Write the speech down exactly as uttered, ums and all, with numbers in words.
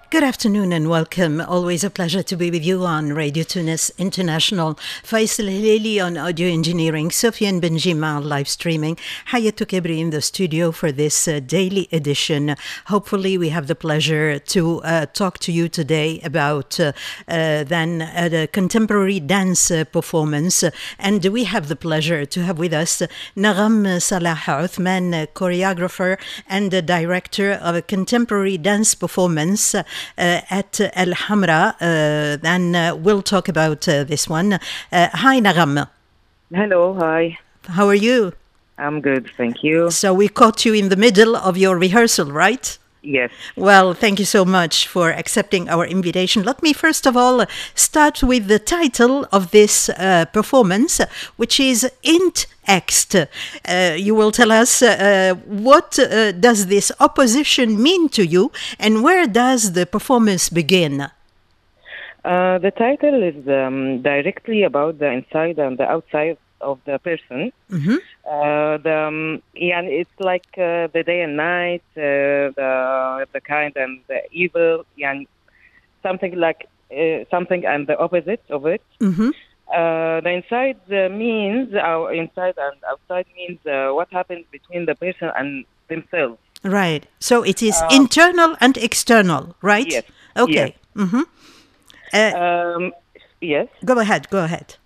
Good afternoon and welcome. Always a pleasure to be with you on Radio Tunis International. Faisal Hilali on audio engineering, Sofiane Benjima on live streaming, Hayatou Kebri in the studio for this uh, daily edition. Hopefully we have the pleasure to uh, talk to you today about uh, uh, then uh, the contemporary dance uh, performance. And we have the pleasure to have with us uh, Nagham Salah Uthman, uh, choreographer and uh, director of a contemporary dance performance uh, at uh, Al Hamra. Uh, then uh, we'll talk about uh, this one. Uh, hi, Nagham. Hello, hi. How are you? I'm good, thank you. So we caught you in the middle of your rehearsal, right? Yes. Well, thank you so much for accepting our invitation. Let me first of all start with the title of this uh, performance, which is Int Ext. Uh, you will tell us uh, what uh, does this opposition mean to you, and where does the performance begin? Uh, the title is um, directly about the inside and the outside of the person. Mm-hmm. Uh, the um, yeah, it's like uh, the day and night, uh, the the kind and the evil, and something like uh, something and the opposite of it. Mm-hmm. Uh, the inside uh, means our inside and outside means uh, what happens between the person and themselves. Right. So it is Um, internal and external, right? Yes. Okay. Yes. Mm-hmm. Uh, Um, yes. go ahead. Go ahead.